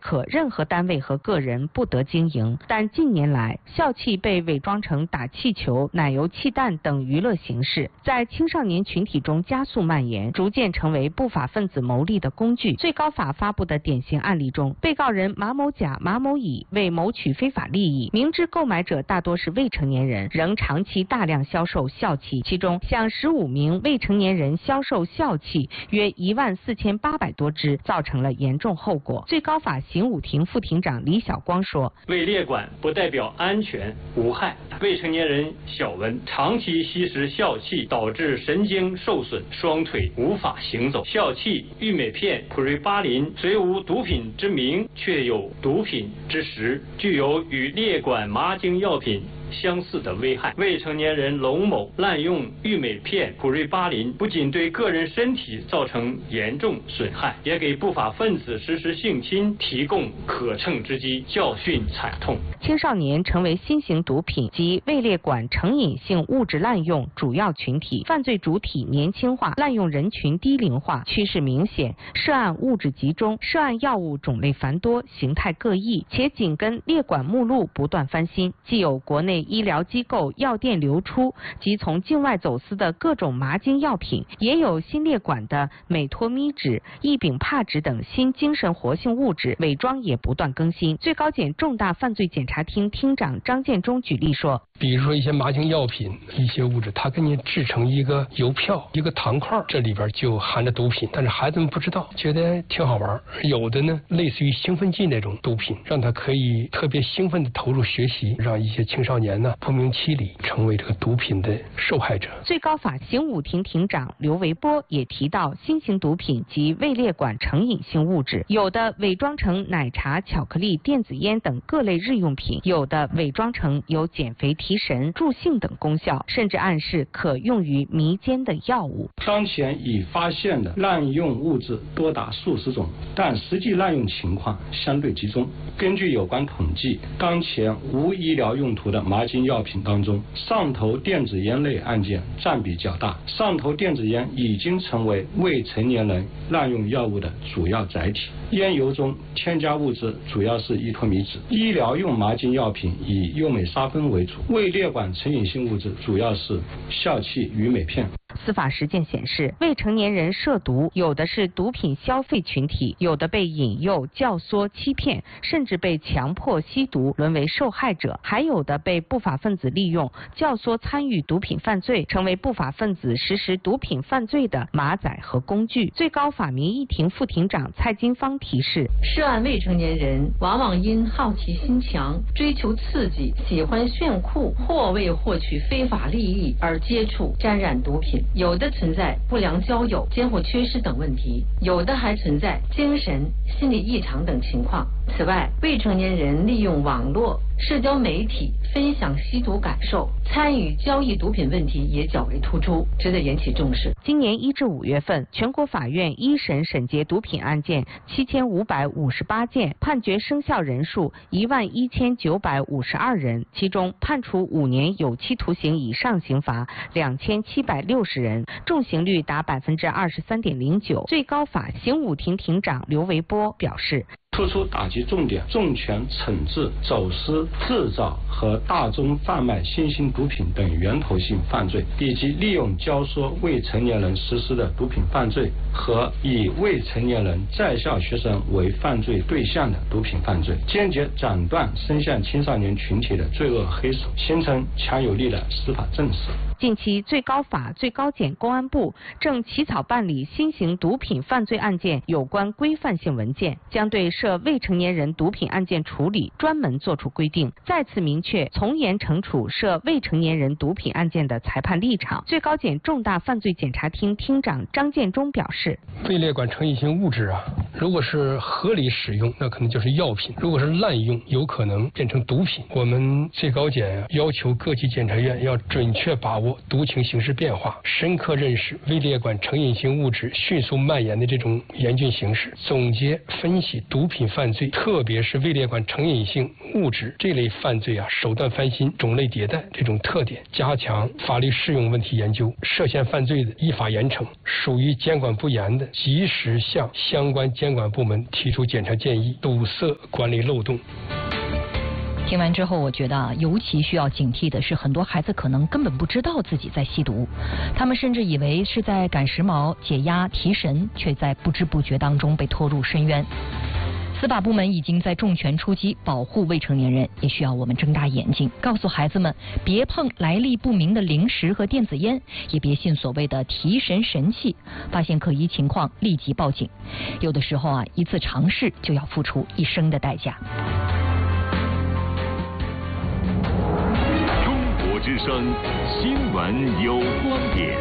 可任何单位和个人不得经营。但近年来，笑气被伪装成打气球、奶油气弹等娱乐形式，在青少年群体中加速蔓延，逐渐成为不法分子牟利的工具。最高法发布的典型案例中，被告人马某甲、马某乙为谋取非法利益，明知购买者大多是未成年人，仍长期大量销售笑气，其中向15名未成年人销售笑气约14800多支，造成了严重后果。最高法刑五庭副庭长李晓光说： 伪劣管不代表安全无害，未成年人小文长期吸食笑气，导致神经受损，双腿无法行走。笑气、郁美片、普瑞巴林虽无毒品之名，却有毒品之实，具有与劣管麻精药品相似的危害。未成年人龙某滥用郁美片、普瑞巴林，不仅对个人身体造成严重损害，也给不法分子实施性侵提供可乘之机，教训惨痛。 青少年成为新型毒品及位列管成瘾性物质滥用主要群体，犯罪主体年轻化，滥用人群低龄化，趋势明显，涉案物质集中，涉案药物种类繁多，形态各异，且紧跟列管目录不断翻新，既有国内医疗机构药店流出及从境外走私的各种麻精药品，也有新列管的美托咪酯、异丙帕酯等新精神活性物质，伪装也不断更新。最高检重大犯罪检察厅厅长张建忠举例说， 比如说一些麻精药品，一些物质它给你制成一个邮票、一个糖块，这里边就含着毒品，但是孩子们不知道，觉得挺好玩。有的呢类似于兴奋剂那种毒品，让他可以特别兴奋地投入学习，让一些青少年呢不明其里成为这个毒品的受害者。 最高法刑五庭庭长刘维波也提到，新型毒品及未列管成瘾性物质，有的伪装成奶茶、巧克力、电子烟等各类日用品，有的伪装成有减肥、提神、助兴等功效，甚至暗示可用于迷奸的药物。 当前已发现的滥用物质多达数十种，但实际滥用情况相对集中。根据有关统计，当前无医疗用途的麻精药品当中，上头电子烟类案件占比较大。上头电子烟已经成为未成年人滥用药物的主要载体。烟油中添加物质主要是依托咪酯。医疗用麻精药品以优美沙芬为主，未列管成瘾性物质主要是笑气、郁美片。 司法实践显示，未成年人涉毒，有的是毒品消费群体，有的被引诱、教唆、欺骗，甚至被强迫吸毒，沦为受害者，还有的被不法分子利用、教唆参与毒品犯罪，成为不法分子实施毒品犯罪的马仔和工具。最高法民一庭副庭长蔡金芳提示， 涉案未成年人往往因好奇心强、追求刺激、喜欢炫酷或为获取非法利益而接触沾染毒品，有的存在不良交友、监护缺失等问题，有的还存在精神、心理异常等情况。此外，未成年人利用网络、社交媒体分享吸毒感受，参与交易毒品问题也较为突出，值得引起重视。 今年1至5月份，全国法院一审审结毒品案件7558件，判决生效人数11952人，其中判处5年有期徒刑以上刑罚2760人，重刑率达23.09%。最高法刑五庭庭长刘维波表示， 突出打击重点，重拳惩治走私、制造和大宗贩卖新型毒品等源头性犯罪，以及利用教唆未成年人实施的毒品犯罪和以未成年人在校学生为犯罪对象的毒品犯罪，坚决斩断伸向青少年群体的罪恶黑手，形成强有力的司法震慑。 近期，最高法、最高检、公安部正起草办理新型毒品犯罪案件有关规范性文件，将对涉未成年人毒品案件处理专门作出规定，再次明确从严惩处涉未成年人毒品案件的裁判立场。最高检重大犯罪检察厅厅长张建忠表示， 未列管成瘾性物质啊，如果是合理使用，那可能就是药品；如果是滥用，有可能变成毒品。我们最高检要求各级检察院要准确把握握毒性形势变化，深刻认识位列管成瘾性物质迅速蔓延的这种严峻形势，总结分析毒品犯罪，特别是位列管成瘾性物质这类犯罪手段翻新、种类迭代这种特点，加强法律适用问题研究，涉嫌犯罪的依法严惩，属于监管不严的及时向相关监管部门提出检查建议，堵塞管理漏洞。 听完之后，我觉得尤其需要警惕的是，很多孩子可能根本不知道自己在吸毒，他们甚至以为是在赶时髦、解压、提神，却在不知不觉当中被拖入深渊。司法部门已经在重拳出击保护未成年人，也需要我们睁大眼睛，告诉孩子们别碰来历不明的零食和电子烟，也别信所谓的提神神器，发现可疑情况立即报警。有的时候一次尝试就要付出一生的代价。 中国之声新闻有观点，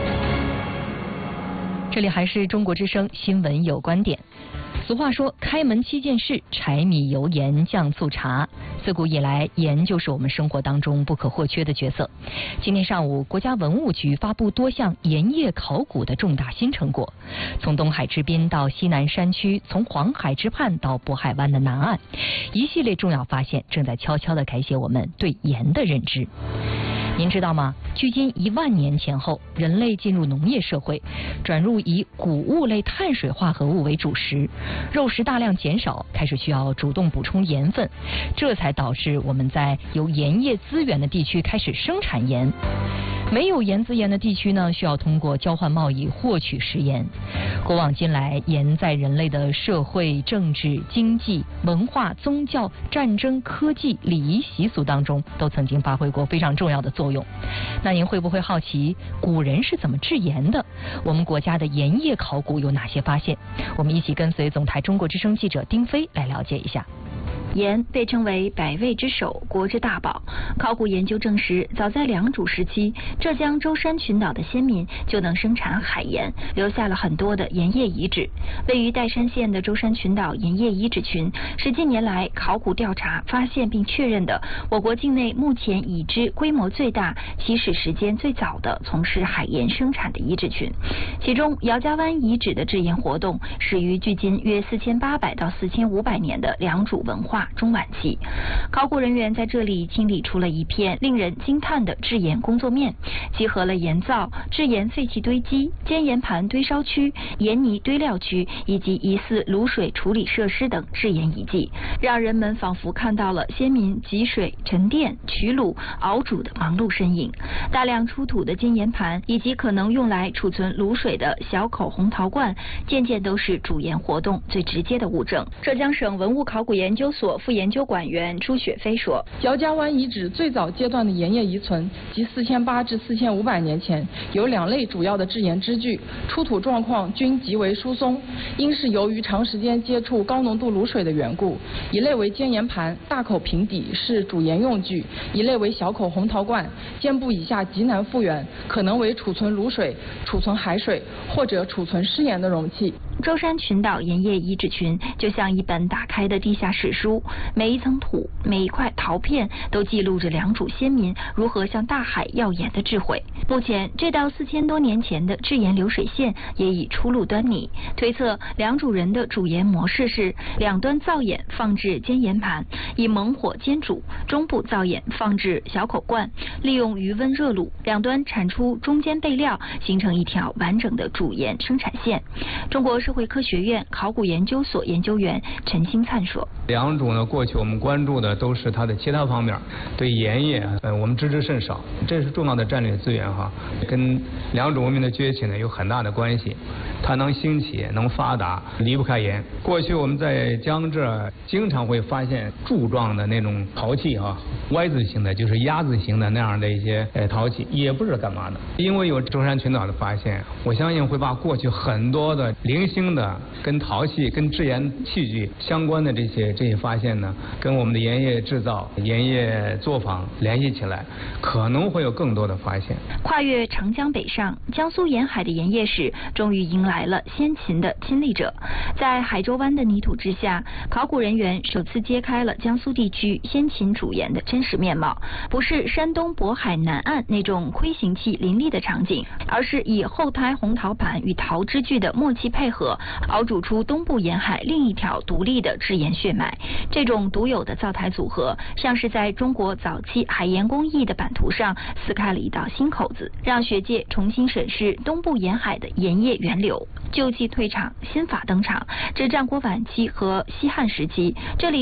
这里还是中国之声新闻有观点。俗话说，开门七件事，柴米油盐酱醋茶。自古以来，盐就是我们生活当中不可或缺的角色。今天上午，国家文物局发布多项盐业考古的重大新成果，从东海之滨到西南山区，从黄海之畔到渤海湾的南岸，一系列重要发现正在悄悄地改写我们对盐的认知。您知道吗？距今1万年前后，人类进入农业社会，转入以谷物类碳水化合物为主食，肉食大量减少，开始需要主动补充盐分，这才导致我们在有盐业资源的地区开始生产盐。没有盐资源的地区呢，需要通过交换贸易获取食盐。古往今来，盐在人类的社会、政治、经济、文化、宗教、战争、科技、礼仪习俗当中，都曾经发挥过非常重要的作用。那您会不会好奇，古人是怎么制盐的？我们国家的盐业考古有哪些发现？我们一起跟随总台中国之声记者丁飞来了解一下。 盐被称为百味之首，国之大宝。考古研究证实，早在良渚时期，浙江舟山群岛的先民就能生产海盐，留下了很多的盐业遗址。位于岱山县的舟山群岛盐业遗址群，是近年来考古调查发现并确认的我国境内目前已知规模最大、起始时间最早的从事海盐生产的遗址群。其中，姚家湾遗址的制盐活动始于距今约4800到4500年的良渚文化中晚期。考古人员在这里清理出了一片令人惊叹的制盐工作面，集合了盐灶、制盐废弃堆积、煎盐盘堆烧区、盐泥堆料区以及疑似卤水处理设施等制盐遗迹，让人们仿佛看到了先民汲水、沉淀、取卤、熬煮的忙碌身影。大量出土的煎盐盘以及可能用来储存卤水的小口红陶罐，件件都是煮盐活动最直接的物证。浙江省文物考古研究所副研究管员朱雪飞说， 姚家湾遗址最早阶段的盐业遗存即4800至4500年前，有2类主要的制盐支具，出土状况均极为疏松，因是由于长时间接触高浓度卤水的缘故。一类为煎盐盘，大口平底，是煮盐用具；一类为小口红陶罐，肩部以下极难复原，可能为储存卤水、储存海水或者储存湿盐的容器。 舟山群岛盐业遗址群就像一本打开的地下史书，每一层土、每一块陶片都记录着良渚先民如何向大海要盐的智慧。目前，这道4000多年前的制盐流水线也已初露端倪。推测良渚人的煮盐模式是两端灶眼放置煎盐盘，以猛火煎煮，中部灶眼放置小口罐，利用余温热卤，两端产出中间备料，形成一条完整的煮盐生产线。中国社会科学院考古研究所研究员陈兴灿说， 良渚呢，过去我们关注的都是它的其他方面，对盐业我们知之甚少，这是重要的战略资源哈，跟良渚文明的崛起呢有很大的关系。它能兴起能发达离不开盐。过去我们在江浙经常会发现柱状的那种陶器啊，Y字形的就是鸭子形的那样的一些陶器，也不知道干嘛的。因为有舟山群岛的发现，我相信会把过去很多的零兴的跟陶器、跟制盐器具相关的这些发现呢，跟我们的盐业制造、盐业作坊联系起来，可能会有更多的发现。 跨越长江北上，江苏沿海的盐业史终于迎来了先秦的亲历者。在海州湾的泥土之下，考古人员首次揭开了江苏地区先秦主盐的真实面貌，不是山东渤海南岸那种亏形器林立的场景，而是以后胎红陶板与陶汁具的默契配合，熬煮出东部沿海另一条独立的制盐血脉。这种独有的灶台组合，像是在中国早期海盐工艺的版图上撕开了一道新口子，让学界重新审视东部沿海的盐业源流。旧技退场，新法登场。至战国晚期和西汉时期，这里